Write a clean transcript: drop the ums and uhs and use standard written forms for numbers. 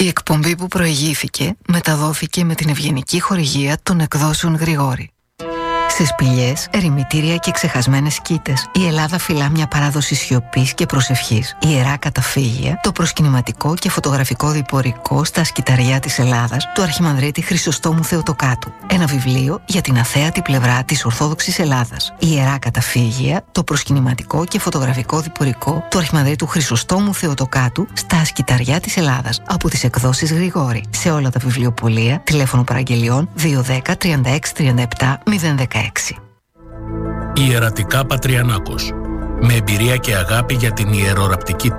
Η εκπομπή που προηγήθηκε μεταδόθηκε με την ευγενική χορηγία των εκδόσεων Γρηγόρη. Σε σπηλιές, ερημητήρια και ξεχασμένες σκήτες, η Ελλάδα φυλά μια παράδοση σιωπής και προσευχής. Ιερά καταφύγια, το προσκυνηματικό και φωτογραφικό διπορικό στα σκυταριά της Ελλάδας του Αρχιμανδρίτη Χρυσοστόμου Θεοτοκάτου. Ένα βιβλίο για την αθέατη πλευρά της Ορθόδοξης Ελλάδας. Ιερά καταφύγια, το προσκυνηματικό και φωτογραφικό διπορικό του Αρχιμανδρίτου Χρυσοστόμου Θεοτοκάτου στα σκυταριά της Ελλάδας. Από τις εκδόσεις Γρηγόρη. Σε όλα τα βιβλιοπωλεία, τηλέφωνο παραγγελιών 210 36 37 016. Ιερατικά Πατριανάκος. Με εμπειρία και αγάπη για την ιεροραπτική